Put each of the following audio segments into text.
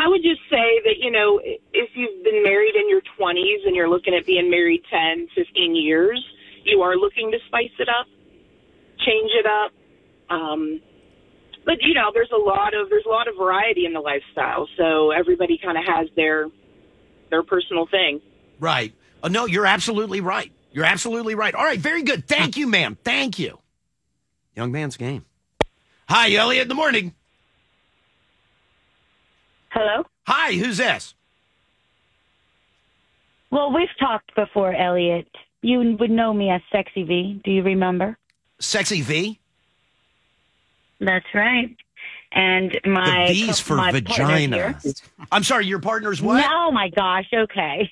would just say that, if you've been married in your 20s and you're looking at being married 10, 15 years, you are looking to spice it up, change it up. But, there's a lot of variety in the lifestyle. So everybody kind of has their personal thing. Right. Oh, no, you're absolutely right. You're absolutely right. All right. Very good. Thank you, ma'am. Thank you. Young man's game. Hi, Elliot. In the morning. Hello? Hi, who's this? Well, we've talked before, Elliot. You would know me as Sexy V. Do you remember? Sexy V? That's right. And the V's for my vagina. I'm sorry, your partner's what? Oh, my gosh. Okay.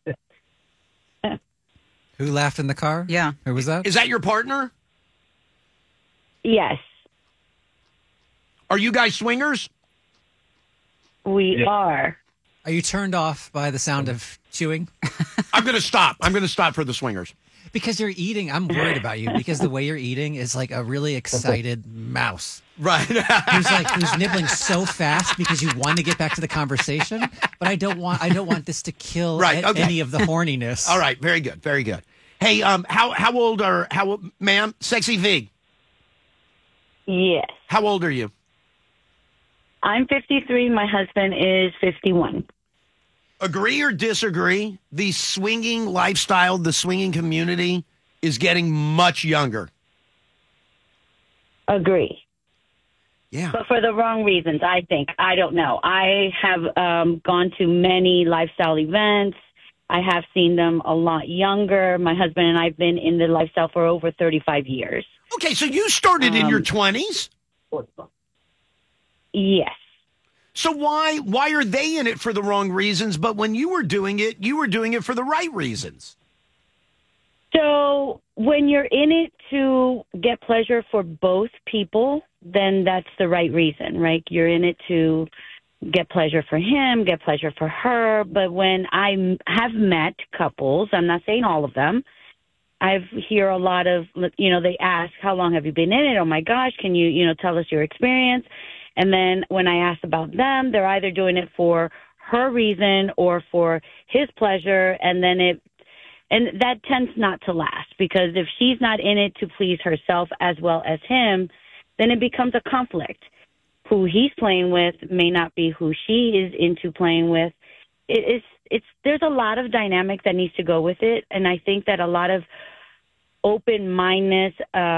Who laughed in the car? Yeah. Who was that? Is that your partner? Yes. Are you guys swingers? We are. Are you turned off by the sound of chewing? I'm going to stop. I'm going to stop for the swingers. Because you're eating. I'm worried about you because the way you're eating is like a really excited mouse. Right. who's nibbling so fast because you want to get back to the conversation, but I don't want this to kill any of the horniness. All right. Very good. Very good. Hey, how old ma'am? Sexy V. Yes. How old are you? I'm 53. My husband is 51. Agree or disagree? The swinging lifestyle, the swinging community is getting much younger. Agree. Yeah. But for the wrong reasons, I think. I don't know. I have gone to many lifestyle events. I have seen them a lot younger. My husband and I have been in the lifestyle for over 35 years. Okay, so you started in your 20s? Yes. So why are they in it for the wrong reasons, but when you were doing it for the right reasons? So when you're in it to get pleasure for both people, then that's the right reason, right? You're in it to get pleasure for him, get pleasure for her. But when I have met couples, I'm not saying all of them, I hear a lot of, they ask, how long have you been in it? Oh my gosh, can you, tell us your experience? And then when I ask about them, they're either doing it for her reason or for his pleasure. And that tends not to last, because if she's not in it to please herself as well as him, then it becomes a conflict. Who he's playing with may not be who she is into playing with. There's a lot of dynamic that needs to go with it. And I think that a lot of open-mindedness,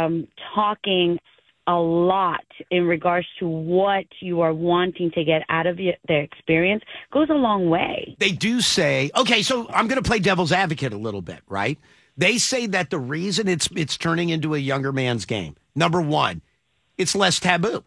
talking a lot in regards to what you are wanting to get out of the experience goes a long way. They do say, okay, so I'm going to play devil's advocate a little bit, right? They say that the reason it's turning into a younger man's game, number one, it's less taboo,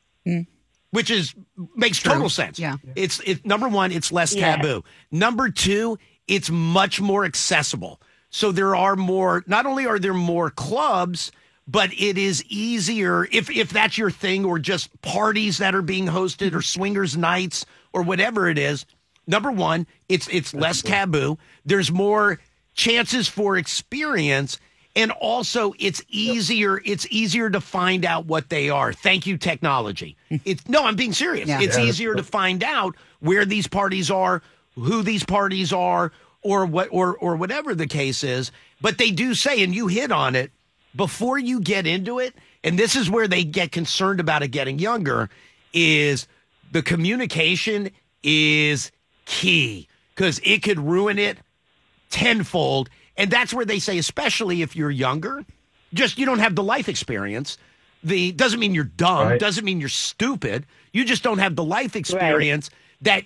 which makes total sense. Yeah. It's number one, it's less taboo. Number two, it's much more accessible. So there are more, not only are there more clubs, but it is easier if that's your thing, or just parties that are being hosted or swingers nights or whatever it is. Number one, it's less taboo. There's more chances for experience, and also it's easier to find out what they are. Thank you, technology. I'm being serious. Yeah. It's easier to find out where these parties are, who these parties are, or whatever the case is. But they do say, and you hit on it, before you get into it, and this is where they get concerned about it getting younger, is the communication is key, because it could ruin it tenfold. And that's where they say, especially if you're younger, just you don't have the life experience. Doesn't mean you're dumb, doesn't mean you're stupid. You just don't have the life experience that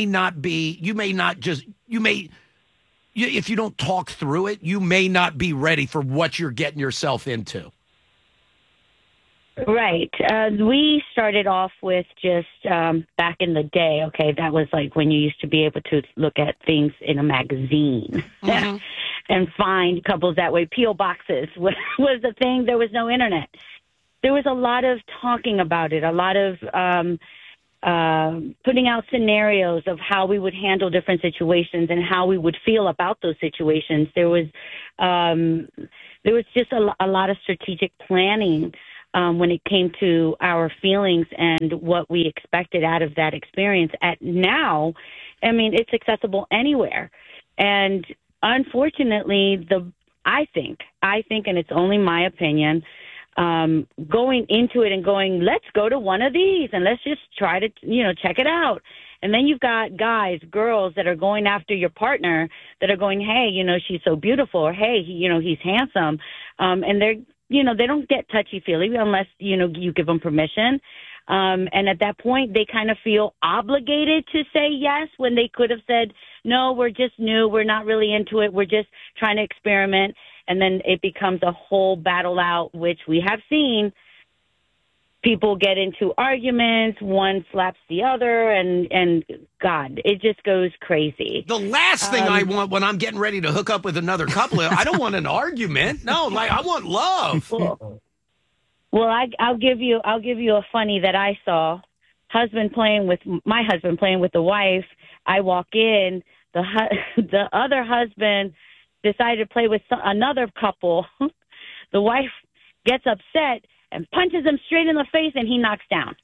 if you don't talk through it, you may not be ready for what you're getting yourself into. Right. We started off with just back in the day, okay, that was like when you used to be able to look at things in a magazine and find couples that way. P.O. boxes was the thing. There was no internet. There was a lot of talking about it, a lot of putting out scenarios of how we would handle different situations and how we would feel about those situations. There was just a lot of strategic planning when it came to our feelings and what we expected out of that experience. At now, I mean, it's accessible anywhere. And unfortunately, I think, and it's only my opinion, going into it and going, let's go to one of these and let's just try to, check it out. And then you've got guys, girls that are going after your partner that are going, hey, she's so beautiful, or hey, he's handsome. And they're, they don't get touchy-feely unless, you give them permission. And at that point, they kind of feel obligated to say yes when they could have said, no, we're just new. We're not really into it. We're just trying to experiment. And then it becomes a whole battle out, which we have seen. People get into arguments, one slaps the other, and God, it just goes crazy. The last thing I want when I'm getting ready to hook up with another couple, I don't want an argument. No, I want love. Well, I'll give you a funny that I saw. My husband playing with the wife. I walk in, the other husband decided to play with another couple. The wife gets upset and punches him straight in the face, and he knocks down.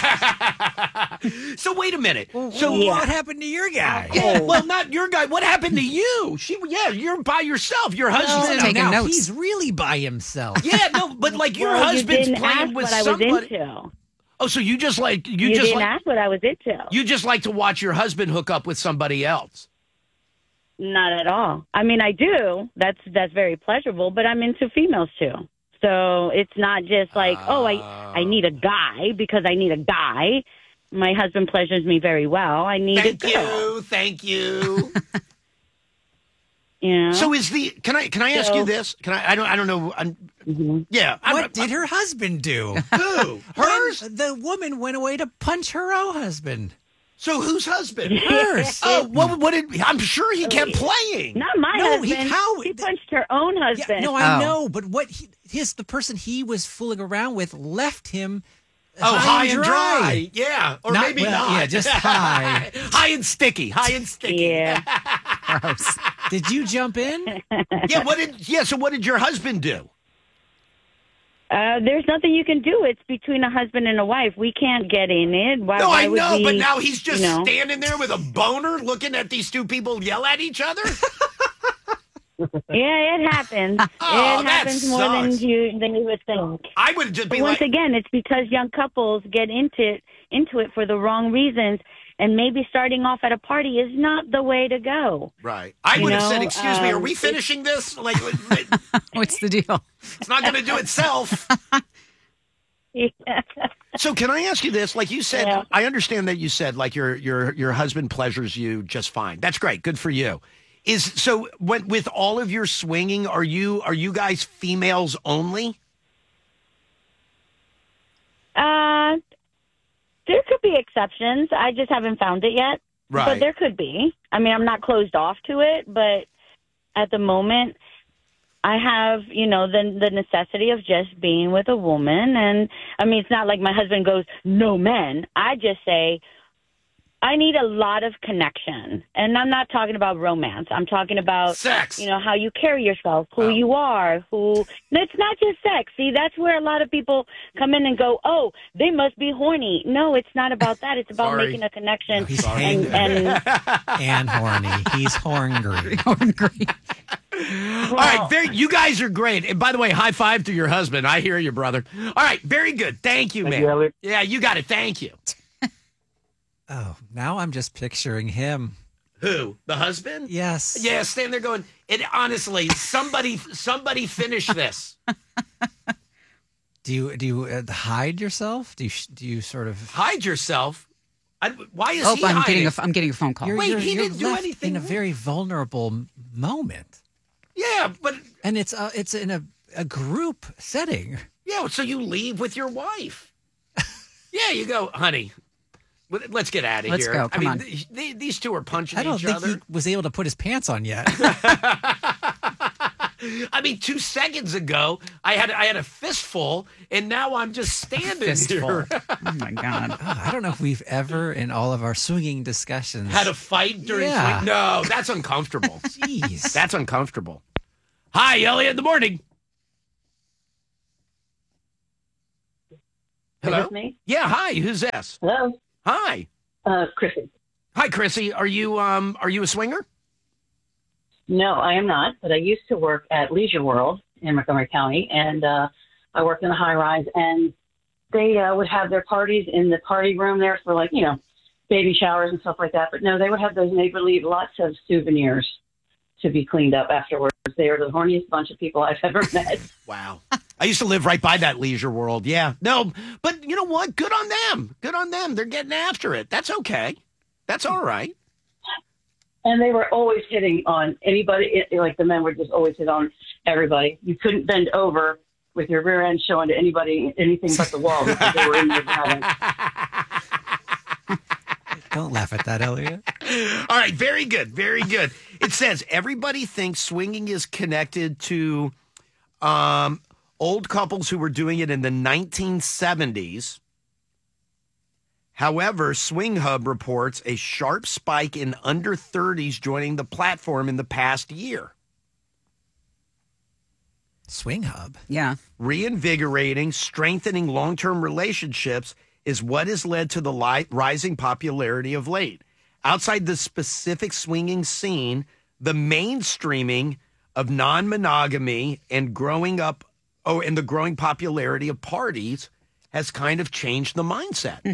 So wait a minute. So what happened to your guy? Yeah, well, not your guy. What happened to you? You're by yourself. Your husband. Taking notes. He's really by himself. Yeah, no, but your husband's playing with somebody. I was into. Oh, so you just like you just didn't ask what I was into. You just like to watch your husband hook up with somebody else. Not at all. I mean, I do. That's very pleasurable, but I'm into females too. So it's not just like, I need a guy because I need a guy. My husband pleasures me very well. I need a girl. Thank you. Yeah. So can I ask you this? I don't know. Yeah. What did her husband do? Who? Hers? The woman went away to punch her own husband. So whose husband? Hers. Oh, what did? I'm sure he kept playing. Not my husband. He punched her own husband. Yeah, no, I know, but the person he was fooling around with left him. High and dry. Yeah, or maybe not. Yeah, just high. High and sticky. Yeah. Gross. Did you jump in? Yeah. So what did your husband do? There's nothing you can do. It's between a husband and a wife. We can't get in it. Why I know, but now he's just standing there with a boner looking at these two people yell at each other? Yeah, it happens. Oh, it happens more than you would think. I would just be once again, it's because young couples get into it for the wrong reasons. And maybe starting off at a party is not the way to go. Right. I would have said, excuse me, are we finishing this? Like, what's the deal? It's not going to do itself. Yeah. So can I ask you this? Like you said, I understand that you said like your husband pleasures you just fine. That's great. Good for you. With all of your swinging, are you guys females only? There could be exceptions. I just haven't found it yet. Right. But there could be. I mean, I'm not closed off to it, but at the moment, I have, the necessity of just being with a woman. And, I mean, it's not like my husband goes, no men. I just say, I need a lot of connection. And I'm not talking about romance. I'm talking about sex. How you carry yourself, who you are, it's not just sex. See, that's where a lot of people come in and go, oh, they must be horny. No, it's not about that. It's about making a connection. No, he's and horny. He's hungry. All right, you guys are great. And by the way, high five to your husband. I hear you, brother. All right, very good. Thank you, man. You, yeah, you got it. Thank you. Oh, now I'm just picturing him. Who? The husband? Yes. Yeah, stand there going, honestly, somebody finish this. Do you hide yourself? Do you sort of hide yourself? Why is he hiding? I'm getting a phone call. Wait, he didn't do anything in a very vulnerable moment. Yeah, but it's in a group setting. Yeah, so you leave with your wife. Yeah, you go, honey. Let's get out of here. Let's go. Come on. These two are punching each other. I don't think he was able to put his pants on yet. I mean, 2 seconds ago, I had a fistful, and now I'm just standing here. Oh, my God. I don't know if we've ever, in all of our swinging discussions, had a fight during swing. No, that's uncomfortable. Jeez. That's uncomfortable. Hi, Elliot, in the morning. Hello? Is this me? Yeah, hi. Who's this? Hello? Hi. Chrissy. Hi, Chrissy. Are you a swinger? No, I am not, but I used to work at Leisure World in Montgomery County, and I worked in a high-rise, and they would have their parties in the party room there for, like, baby showers and stuff like that. But no, they would have those, and they would leave lots of souvenirs to be cleaned up afterwards. They are the horniest bunch of people I've ever met. Wow. I used to live right by that Leisure World. Yeah. No, but you know what? Good on them. Good on them. They're getting after it. That's okay. That's all right. And they were always hitting on anybody. Like, the men would just always hit on everybody. You couldn't bend over with your rear end showing to anybody anything but the wall because they were in there having. Don't laugh at that, Elliot. All right, very good, very good. It says everybody thinks swinging is connected to old couples who were doing it in the 1970s. However, Swing Hub reports a sharp spike in under 30s joining the platform in the past year. Swing Hub? Yeah. Reinvigorating, strengthening long-term relationships is what has led to the rising popularity of late. Outside the specific swinging scene, the mainstreaming of non-monogamy and the growing popularity of parties has kind of changed the mindset.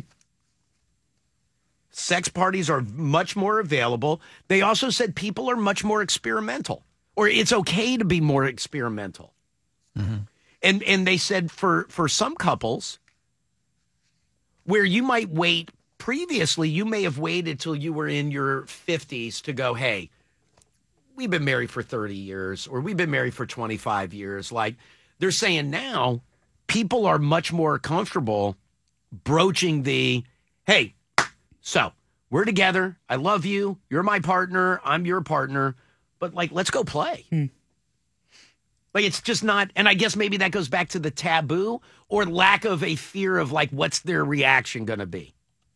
Sex parties are much more available. They also said people are much more experimental, or it's okay to be more experimental. Mm-hmm. And they said for some couples, where you might wait previously, you may have waited till you were in your 50s to go, hey, we've been married for 30 years, or we've been married for 25 years. Like, they're saying now, people are much more comfortable broaching the, hey, so we're together. I love you. You're my partner. I'm your partner. But, like, let's go play. Like, it's just not, and I guess maybe that goes back to the taboo or lack of a fear of, like, what's their reaction going to be?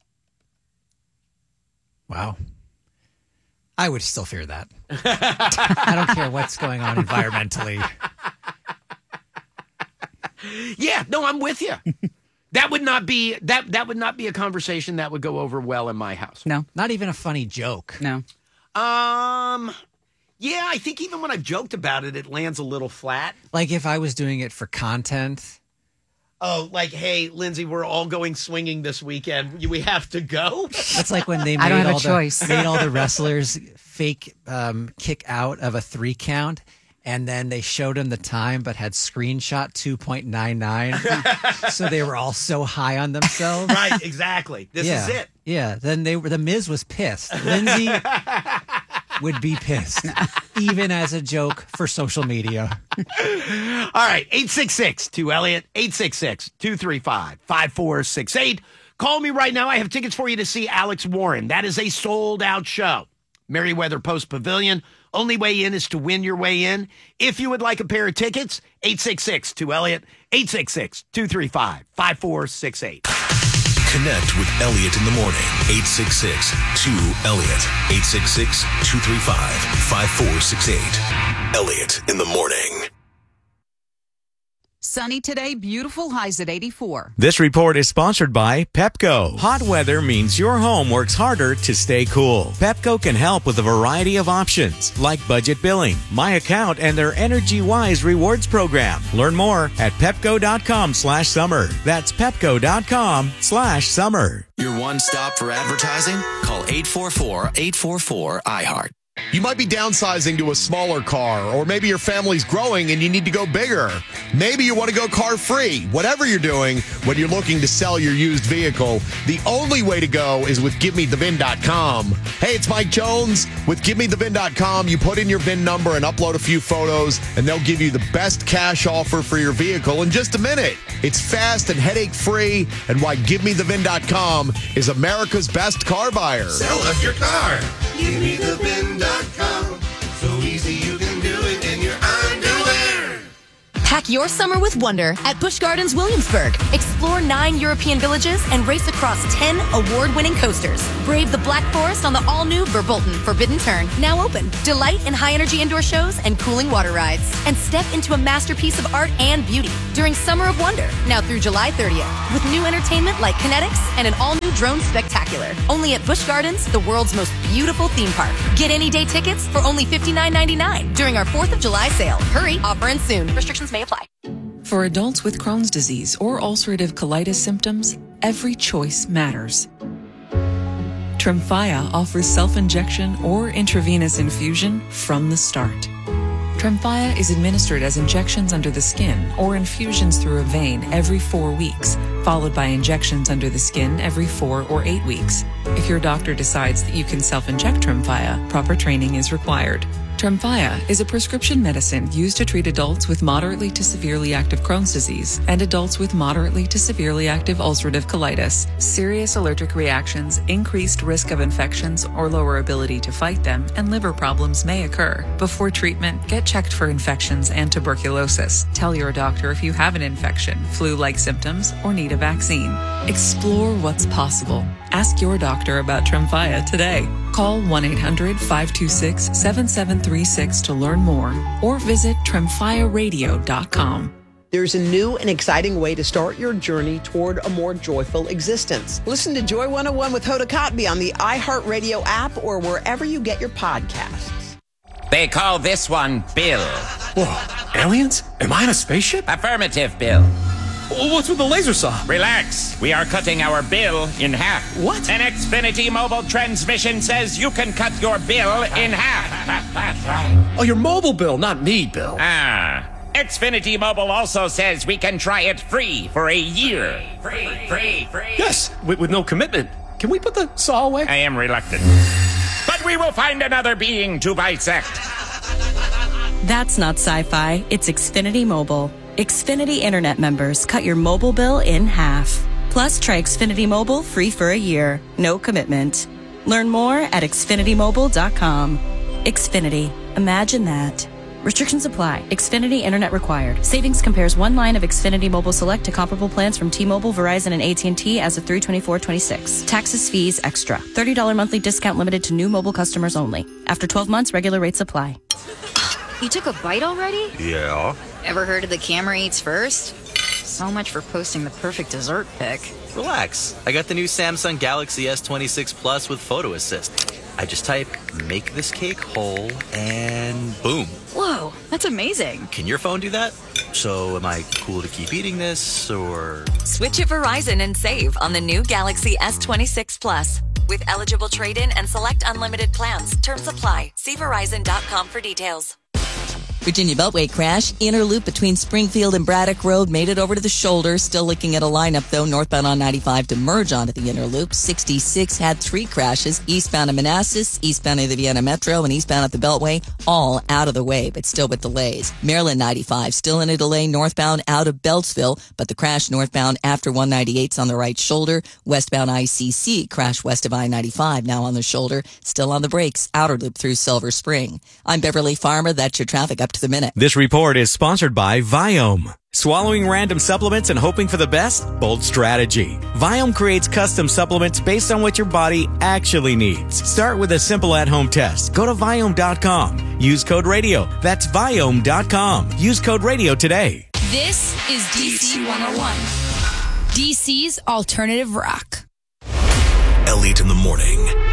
Wow. I would still fear that. I don't care what's going on environmentally. Yeah, no, I'm with you. That would not be a conversation that would go over well in my house. No. Not even a funny joke. No. Yeah, I think even when I've joked about it, it lands a little flat. Like if I was doing it for content. Oh, like, hey, Lindsay, we're all going swinging this weekend. We have to go? That's like when they I don't made have all a choice. made all the wrestlers fake kick out of a 3 count. And then they showed him the time, but had screenshot 2.99. So they were all so high on themselves. Right, exactly. This is it. Yeah. Then the Miz was pissed. Lindsay would be pissed, even as a joke for social media. All right, 866-2-ELLIOT, 866-235-5468. Call me right now. I have tickets for you to see Alex Warren. That is a sold-out show. Merriweather Post Pavilion. Only way in is to win your way in. If you would like a pair of tickets, 866-2-ELLIOT, 866-235-5468. Connect with Elliot in the morning. 866-2-ELLIOT. 866-235-5468. Elliot in the morning. Sunny today, beautiful, highs at 84. This report is sponsored by Pepco. Hot weather means your home works harder to stay cool. Pepco can help with a variety of options, like budget billing, My Account, and their Energy Wise rewards program. Learn more at pepco.com/summer. That's pepco.com/summer. Your one stop for advertising? Call 844-844-iHeart. You might be downsizing to a smaller car, or maybe your family's growing and you need to go bigger. Maybe you want to go car-free. Whatever you're doing, when you're looking to sell your used vehicle, the only way to go is with GiveMeTheVIN.com. Hey, it's Mike Jones. With GiveMeTheVIN.com, you put in your VIN number and upload a few photos, and they'll give you the best cash offer for your vehicle in just a minute. It's fast and headache-free, and why GiveMeTheVIN.com is America's best car buyer. Sell us your car. GiveMeTheVIN.com. So easy you can do it in your underwear. Pack your summer with wonder at Busch Gardens Williamsburg. Explore 9 European villages and race across 10 award-winning coasters. Brave the Black Forest on the all-new Verbolten Forbidden Turn, now open. Delight in high-energy indoor shows and cooling water rides. And step into a masterpiece of art and beauty during Summer of Wonder, now through July 30th, with new entertainment like Kinetics and an all-new drone spectacular. Only at Busch Gardens, the world's most beautiful theme park. Get any day tickets for only $59.99 during our 4th of July sale. Hurry, offer ends soon. Restrictions may apply. For adults with Crohn's disease or ulcerative colitis symptoms, every choice matters. Tremfya offers self-injection or intravenous infusion from the start. Tremfya is administered as injections under the skin or infusions through a vein every 4 weeks, followed by injections under the skin every 4 or 8 weeks. If your doctor decides that you can self-inject Tremfya, proper training is required. Tremfya is a prescription medicine used to treat adults with moderately to severely active Crohn's disease and adults with moderately to severely active ulcerative colitis. Serious allergic reactions, increased risk of infections or lower ability to fight them, and liver problems may occur. Before treatment, get checked for infections and tuberculosis. Tell your doctor if you have an infection, flu-like symptoms, or need a vaccine. Explore what's possible. Ask your doctor about Tremfya today. Call 1-800-526-7736 to learn more or visit TremfyaRadio.com. There's a new and exciting way to start your journey toward a more joyful existence. Listen to Joy 101 with Hoda Kotb on the iHeartRadio app or wherever you get your podcasts. They call this one Bill. Whoa, aliens? Am I in a spaceship? Affirmative, Bill. What's with the laser saw? Relax. We are cutting our bill in half. What? An Xfinity mobile transmission says you can cut your bill in half. Oh, your mobile bill, not me, Bill. Xfinity Mobile also says we can try it free for a year. Free. Yes, with no commitment. Can we put the saw away? I am reluctant. But we will find another being to bisect. That's not sci-fi. It's Xfinity Mobile. Xfinity Internet members cut your mobile bill in half. Plus, try Xfinity Mobile free for a year. No commitment. Learn more at XfinityMobile.com. Xfinity. Imagine that. Restrictions apply. Xfinity Internet required. Savings compares one line of Xfinity Mobile Select to comparable plans from T-Mobile, Verizon, and AT&T as of 3/24/26. Taxes, fees, extra. $30 monthly discount limited to new mobile customers only. After 12 months, regular rates apply. You took a bite already? Yeah. Ever heard of the camera eats first? So much for posting the perfect dessert pic. Relax. I got the new Samsung Galaxy S26 Plus with Photo Assist. I just type, make this cake whole, and boom. Whoa, that's amazing. Can your phone do that? So am I cool to keep eating this, or? Switch at Verizon and save on the new Galaxy S26 Plus. With eligible trade-in and select unlimited plans. Terms apply. See Verizon.com for details. Virginia Beltway crash. Inner loop between Springfield and Braddock Road made it over to the shoulder. Still looking at a lineup, though. Northbound on 95 to merge onto the inner loop. 66 had 3 crashes. Eastbound at Manassas, eastbound at the Vienna Metro, and eastbound at the Beltway. All out of the way, but still with delays. Maryland 95 still in a delay northbound out of Beltsville, but the crash northbound after 198's on the right shoulder. Westbound ICC crash west of I-95 now on the shoulder. Still on the brakes. Outer loop through Silver Spring. I'm Beverly Farmer. That's your traffic up to the minute. This report is sponsored by Viome. Swallowing random supplements and hoping for the best? Bold strategy. Viome creates custom supplements based on what your body actually needs. Start with a simple at-home test. Go to Viome.com. Use code radio. That's Viome.com. Use code radio today. This is DC 101. DC's alternative rock. Elliot in the morning.